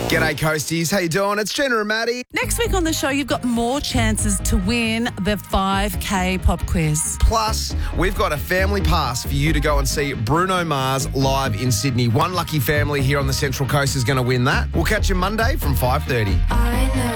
G'day, Coasties. How you doing? It's Jenna and Maddie. Next week on the show, you've got more chances to win the 5K pop quiz. Plus, we've got a family pass for you to go and see Bruno Mars live in Sydney. One lucky family here on the Central Coast is going to win that. We'll catch you Monday from 5:30. I know.